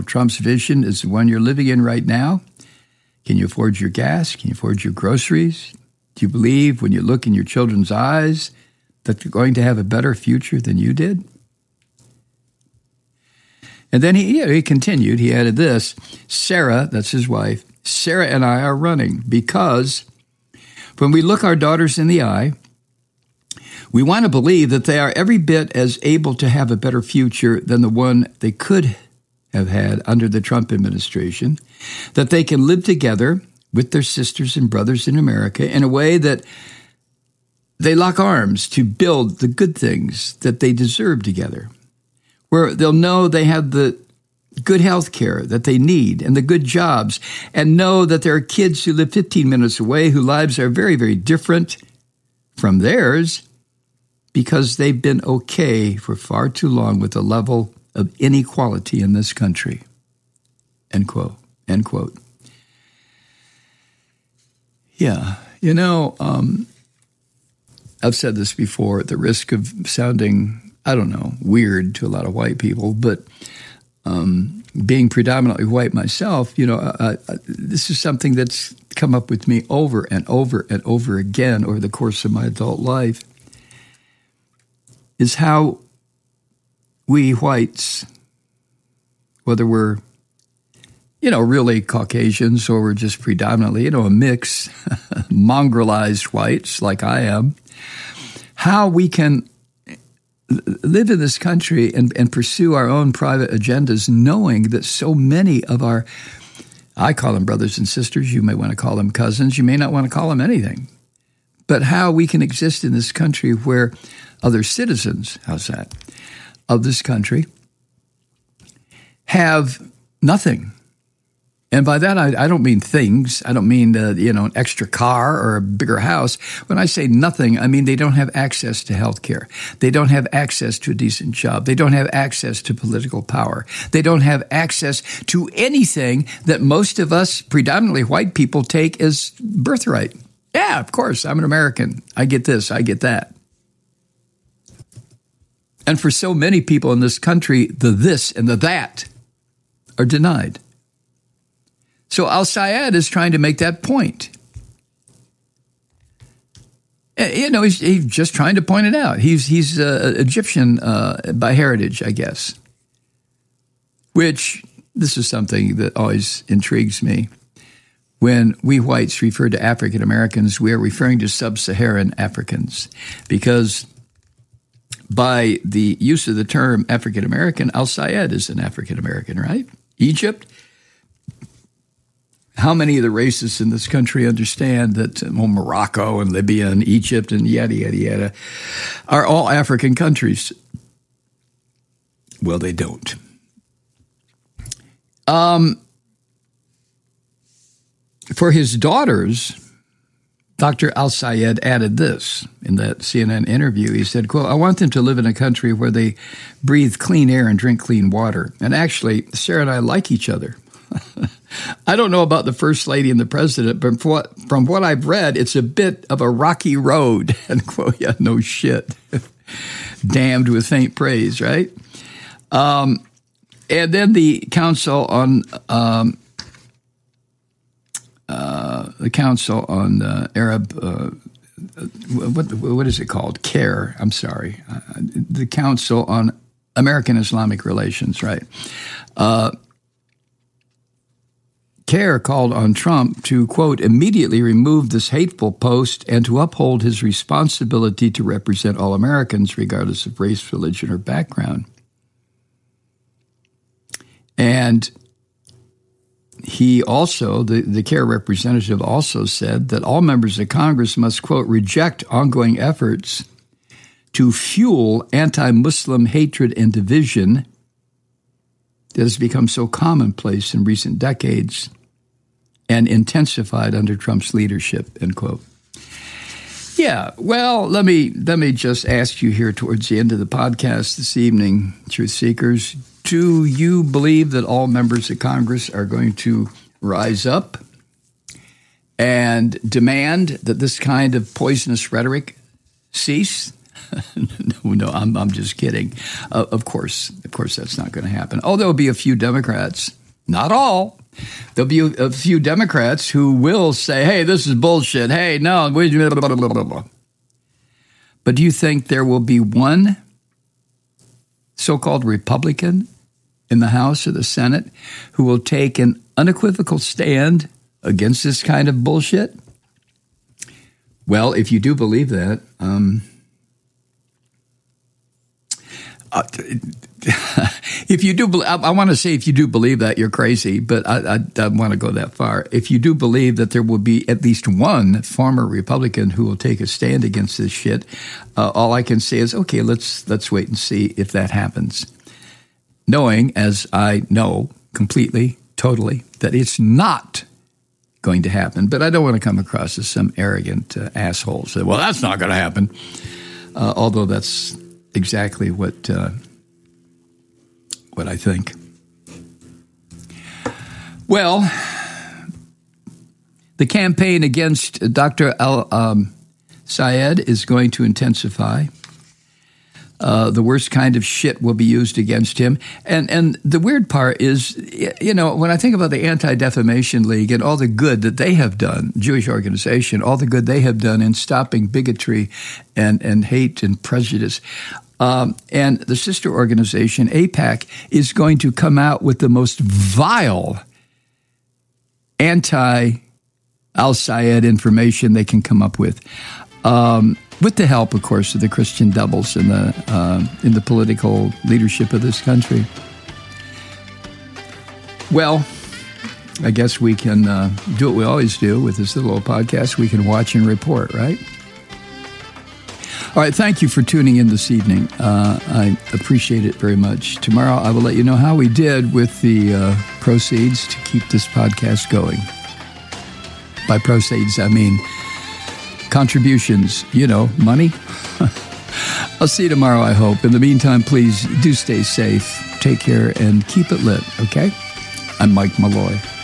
Trump's vision is the one you're living in right now? Can you afford your gas? Can you afford your groceries? Do you believe when you look in your children's eyes that they're going to have a better future than you did? And then he continued, he added this, Sarah, that's his wife, Sarah and I are running because when we look our daughters in the eye, we want to believe that they are every bit as able to have a better future than the one they could have had under the Trump administration, that they can live together with their sisters and brothers in America in a way that they lock arms to build the good things that they deserve together, where they'll know they have the good health care that they need and the good jobs, and know that there are kids who live 15 minutes away whose lives are very, very different from theirs because they've been okay for far too long with the level of inequality in this country. End quote. End quote. Yeah, I've said this before at the risk of sounding, weird to a lot of white people, but being predominantly white myself, this is something that's come up with me over and over and over again over the course of my adult life, is how we whites, whether we're, really Caucasians or we're just predominantly, a mix, mongrelized whites like I am, how we can live in this country and pursue our own private agendas, knowing that so many of our, I call them brothers and sisters, you may want to call them cousins, you may not want to call them anything, but how we can exist in this country where other citizens, how's that, of this country have nothing. And by that, I don't mean things. I don't mean, an extra car or a bigger house. When I say nothing, I mean they don't have access to health care. They don't have access to a decent job. They don't have access to political power. They don't have access to anything that most of us, predominantly white people, take as birthright. Yeah, of course, I'm an American. I get this, I get that. And for so many people in this country, the this and the that are denied. So Al-Sayed is trying to make that point. He's just trying to point it out. He's Egyptian by heritage, I guess, which this is something that always intrigues me. When we whites refer to African Americans, we are referring to sub-Saharan Africans, because by the use of the term African American, Al-Sayed is an African American, right? Egypt. How many of the racists in this country understand that Morocco and Libya and Egypt and yada, yada, yada are all African countries? Well, they don't. For his daughters, Dr. Al-Sayed added this in that CNN interview. He said, quote, I want them to live in a country where they breathe clean air and drink clean water. And actually, Sarah and I like each other. I don't know about the First Lady and the President, but from what I've read, it's a bit of a rocky road. End quote. Yeah, no shit. Damned with faint praise, right? And then the Council on Arab, what is it called? CARE. I'm sorry, the Council on American Islamic Relations, right? CARE called on Trump to, quote, immediately remove this hateful post and to uphold his responsibility to represent all Americans, regardless of race, religion, or background. And he also, the CARE representative also said that all members of Congress must, quote, reject ongoing efforts to fuel anti-Muslim hatred and division that has become so commonplace in recent decades and intensified under Trump's leadership, end quote. Yeah, well, let me just ask you here towards the end of the podcast this evening, Truth Seekers, do you believe that all members of Congress are going to rise up and demand that this kind of poisonous rhetoric cease? No, I'm just kidding. Of course, that's not going to happen. Oh, there'll be a few Democrats, not all. There'll be a few Democrats who will say, hey, this is bullshit. Hey, no. Blah, blah, blah, blah. But do you think there will be one so-called Republican in the House or the Senate who will take an unequivocal stand against this kind of bullshit? Well, if you do believe that, if you do, I want to say if you do believe that, you're crazy, but I don't want to go that far. If you do believe that there will be at least one former Republican who will take a stand against this shit, all I can say is, okay, let's wait and see if that happens. Knowing, as I know completely, totally, that it's not going to happen. But I don't want to come across as some arrogant asshole. Say, well, that's not going to happen. Although that's exactly what I think. Well, the campaign against Dr. Al-Sayed is going to intensify. The worst kind of shit will be used against him. And the weird part is, when I think about the Anti-Defamation League and all the good that they have done, Jewish organization, all the good they have done in stopping bigotry and hate and prejudice, and the sister organization, AIPAC, is going to come out with the most vile anti-Al-Sayed information they can come up with. With the help, of course, of the Christian devils in the political leadership of this country. Well, I guess we can do what we always do with this little old podcast. We can watch and report, right? All right, thank you for tuning in this evening. I appreciate it very much. Tomorrow I will let you know how we did with the proceeds to keep this podcast going. By proceeds, I mean contributions, money. I'll see you tomorrow, I hope. In the meantime, please do stay safe, take care, and keep it lit, okay? I'm Mike Malloy.